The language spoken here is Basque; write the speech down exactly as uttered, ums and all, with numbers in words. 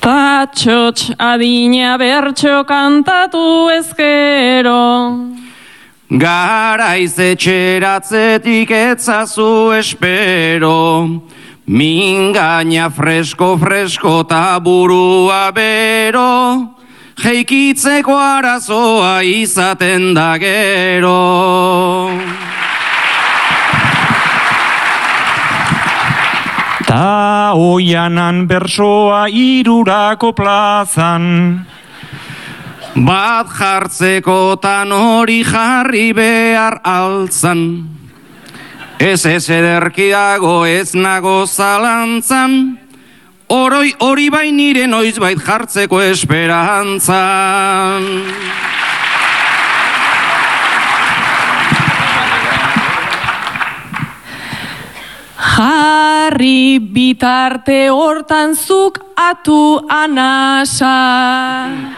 Ta txotx adina bertxo kantatu ezkero. Garaiz etxeratzetik etzazu espero, mingaina fresko fresko ta burua bero, jeikitzeko arazoa izaten da gero. Ta oianan bersoa irurako plazan, bat jartzekotan hori jarri behar altzan. Ez ez ederki dago ez nago zalantzan, oroi hori bain nire noizbait jartzeko esperantzan. Jarri bitarte hortan zuk atu anasa.